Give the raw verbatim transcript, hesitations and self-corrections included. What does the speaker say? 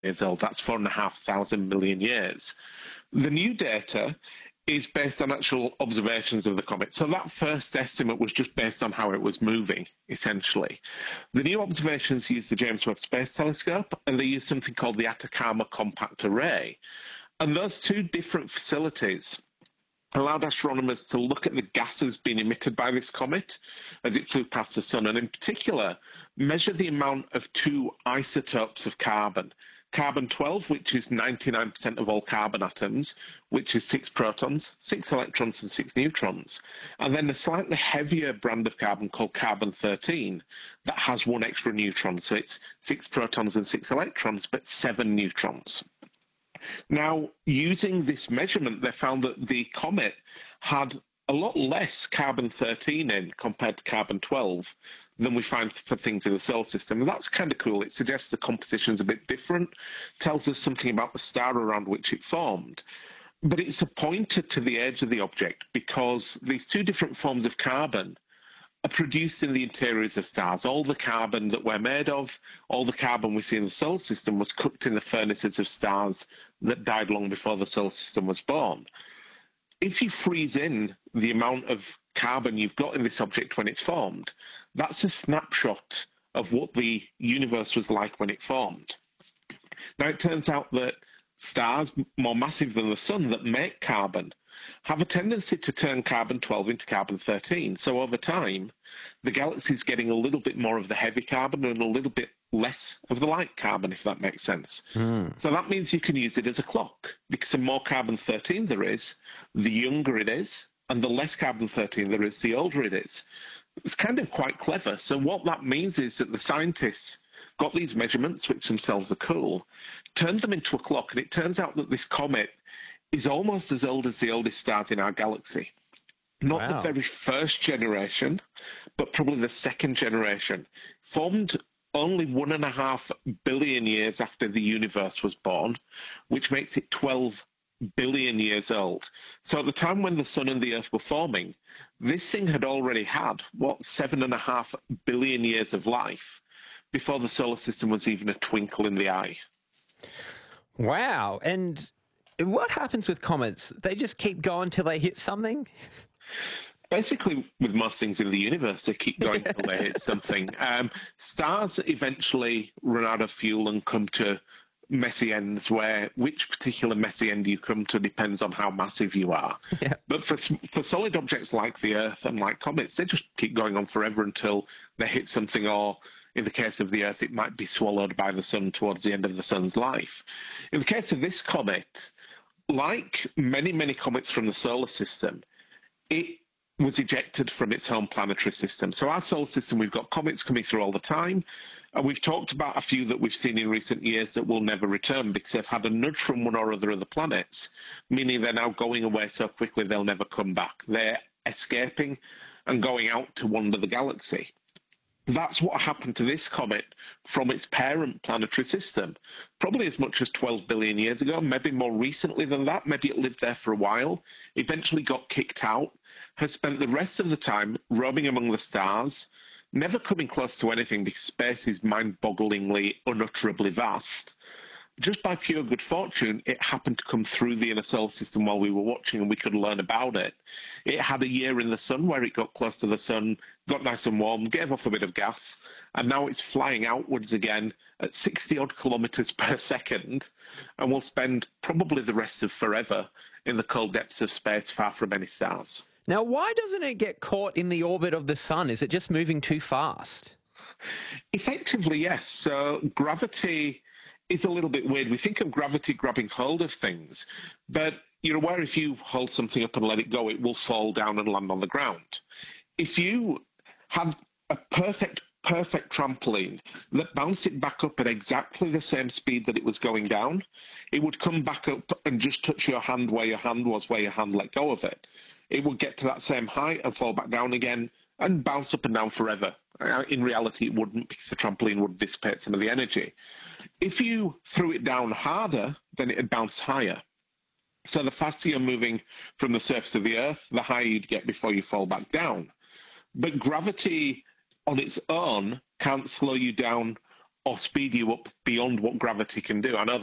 years old. That's four and a half thousand million years. The new data is based on actual observations of the comet. So that first estimate was just based on how it was moving, essentially. The new observations use the James Webb Space Telescope, and they use something called the Atacama Compact Array. And those two different facilities allowed astronomers to look at the gases being emitted by this comet as it flew past the sun, and in particular, measure the amount of two isotopes of carbon. Carbon twelve, which is ninety-nine percent of all carbon atoms, which is six protons, six electrons and six neutrons. And then a slightly heavier brand of carbon called carbon thirteen that has one extra neutron. So it's six protons and six electrons, but seven neutrons. Now, using this measurement, they found that the comet had a lot less carbon thirteen in compared to carbon twelve than we find for things in the solar system. And that's kind of cool. It suggests the composition's a bit different, tells us something about the star around which it formed. But it's a pointer to the age of the object, because these two different forms of carbon are produced in the interiors of stars. All the carbon that we're made of, all the carbon we see in the solar system was cooked in the furnaces of stars that died long before the solar system was born. If you freeze in the amount of carbon you've got in this object when it's formed, that's a snapshot of what the universe was like when it formed. Now, it turns out that stars more massive than the sun that make carbon have a tendency to turn carbon twelve into carbon thirteen. So over time, the galaxy is getting a little bit more of the heavy carbon and a little bit less of the light carbon, if that makes sense. Mm. So that means you can use it as a clock, because the more carbon thirteen there is, the younger it is, and the less carbon thirteen there is, the older it is. It's kind of quite clever. So what that means is that the scientists got these measurements, which themselves are cool, turned them into a clock, and it turns out that this comet is almost as old as the oldest stars in our galaxy. Not wow. the very first generation, but probably the second generation. Formed only one and a half billion years after the universe was born, which makes it twelve billion years old. So at the time when the sun and the earth were forming, this thing had already had, what, seven and a half billion years of life before the solar system was even a twinkle in the eye. Wow. And what happens with comets? They just keep going till they hit something? Basically, with most things in the universe, they keep going until they hit something. Um, stars eventually run out of fuel and come to messy ends, where which particular messy end you come to depends on how massive you are. Yeah. But for for solid objects like the Earth and like comets, they just keep going on forever until they hit something, or in the case of the Earth, it might be swallowed by the sun towards the end of the sun's life. In the case of this comet, like many, many comets from the solar system, it was ejected from its home planetary system. So our solar system, we've got comets coming through all the time, and we've talked about a few that we've seen in recent years that will never return because they've had a nudge from one or other of the planets, meaning they're now going away so quickly they'll never come back. They're escaping and going out to wander the galaxy. That's what happened to this comet from its parent planetary system, probably as much as twelve billion years ago, maybe more recently than that. Maybe it lived there for a while, eventually got kicked out, has spent the rest of the time roaming among the stars, never coming close to anything because space is mind-bogglingly, unutterably vast. Just by pure good fortune, it happened to come through the inner solar system while we were watching, and we could learn about it. It had a year in the sun where it got close to the sun, got nice and warm, gave off a bit of gas, and now it's flying outwards again at sixty odd kilometers per second, and will spend probably the rest of forever in the cold depths of space, far from any stars. Now, why doesn't it get caught in the orbit of the sun? Is it just moving too fast? Effectively, yes. So gravity is a little bit weird. We think of gravity grabbing hold of things, but you're aware if you hold something up and let it go, it will fall down and land on the ground. If you had a perfect, perfect trampoline that bounced it back up at exactly the same speed that it was going down, it would come back up and just touch your hand where your hand was, where your hand let go of it. It would get to that same height and fall back down again and bounce up and down forever. In reality, it wouldn't, because the trampoline would dissipate some of the energy. If you threw it down harder, then it would bounce higher. So the faster you're moving from the surface of the Earth, the higher you'd get before you fall back down. But gravity on its own can't slow you down or speed you up beyond what gravity can do. I know